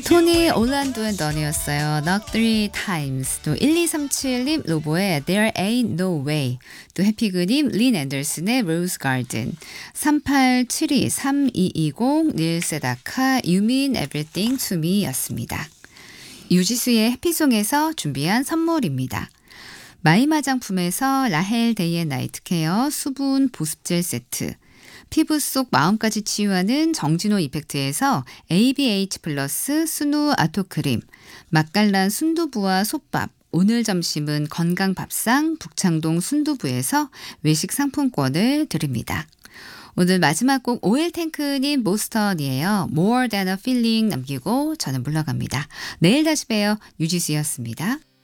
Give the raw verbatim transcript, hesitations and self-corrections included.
토니 올란도 앤 던이었어요. Knock three times. 또 일이삼칠님 로보의 There Ain't No Way. 또 해피그님 린 앤더슨의 Rose Garden. 삼팔칠이 삼이이공 닐세다카 You Mean Everything to Me 였습니다. 유지수의 해피송에서 준비한 선물입니다. 마임 화장품에서 라헬 데이 앤 나이트 케어 수분 보습젤 세트, 피부 속 마음까지 치유하는 정진호 이펙트에서 에이비에이치 플러스 순우 아토크림, 맛깔난 순두부와 솥밥, 오늘 점심은 건강밥상 북창동 순두부에서 외식 상품권을 드립니다. 오늘 마지막 곡 오일탱크님 모스턴이에요. More than a feeling 남기고 저는 물러갑니다. 내일 다시 봬요. 유지수였습니다.